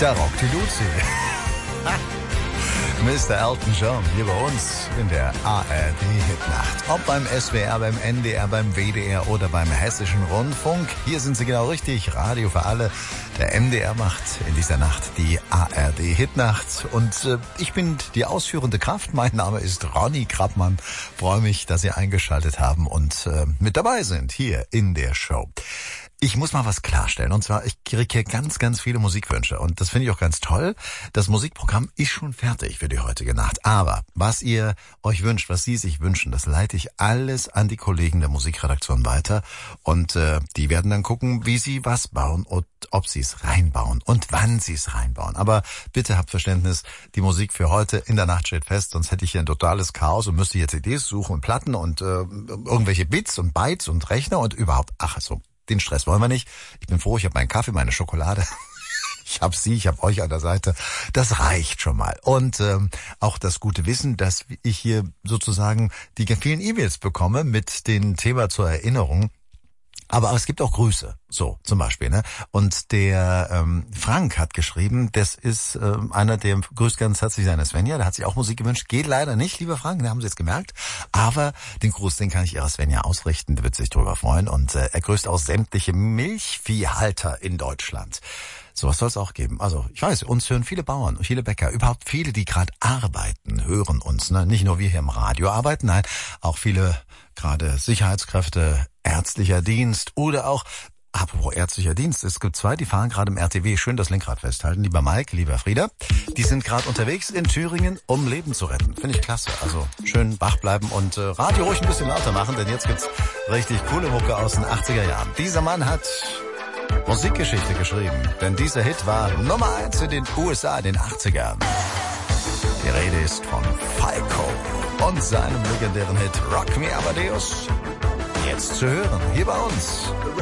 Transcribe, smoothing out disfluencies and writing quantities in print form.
Da rockt die Luzi. Mr. Elton John hier bei uns in der ARD-Hitnacht. Ob beim SWR, beim NDR, beim WDR oder beim Hessischen Rundfunk. Hier sind Sie genau richtig. Radio für alle. Der MDR macht in dieser Nacht die ARD-Hitnacht. Und ich bin die ausführende Kraft. Mein Name ist Ronny Krappmann. Freue mich, dass Sie eingeschaltet haben und mit dabei sind hier in der Show. Ich muss mal was klarstellen. Und zwar, ich kriege hier ganz, ganz viele Musikwünsche. Und das finde ich auch ganz toll. Das Musikprogramm ist schon fertig für die heutige Nacht. Aber was ihr euch wünscht, was Sie sich wünschen, das leite ich alles an die Kollegen der Musikredaktion weiter. Und die werden dann gucken, wie sie was bauen und ob sie es reinbauen und wann sie es reinbauen. Aber bitte habt Verständnis, die Musik für heute in der Nacht steht fest. Sonst hätte ich hier ein totales Chaos und müsste hier CDs suchen und Platten und irgendwelche Bits und Bytes und Rechner und überhaupt. Ach so. Den Stress wollen wir nicht. Ich bin froh, ich habe meinen Kaffee, meine Schokolade. Ich habe euch an der Seite. Das reicht schon mal. Und auch das gute Wissen, dass ich hier sozusagen die vielen E-Mails bekomme mit dem Thema zur Erinnerung. Aber es gibt auch Grüße, so zum Beispiel, ne? Und der Frank hat geschrieben, das ist einer, der grüßt ganz herzlich seine Svenja, der hat sich auch Musik gewünscht, geht leider nicht, lieber Frank, den haben Sie jetzt gemerkt, aber den Gruß, den kann ich Ihrer Svenja ausrichten, der wird sich drüber freuen und er grüßt auch sämtliche Milchviehhalter in Deutschland. Sowas soll es auch geben. Also ich weiß, uns hören viele Bauern, viele Bäcker, überhaupt viele, die gerade arbeiten, hören uns. Ne? Nicht nur wir hier im Radio arbeiten, nein, auch viele gerade Sicherheitskräfte, ärztlicher Dienst oder auch, apropos ärztlicher Dienst, es gibt zwei, die fahren gerade im RTW, schön das Lenkrad festhalten. Lieber Mike, lieber Frieda, die sind gerade unterwegs in Thüringen, um Leben zu retten. Finde ich klasse. Also schön wach bleiben und Radio ruhig ein bisschen lauter machen, denn jetzt gibt's richtig coole Mucke aus den 80er Jahren. Dieser Mann hat Musikgeschichte geschrieben, denn dieser Hit war Nummer 1 in den USA in den 80ern. Die Rede ist von Falco und seinem legendären Hit Rock Me Amadeus. Jetzt zu hören, hier bei uns.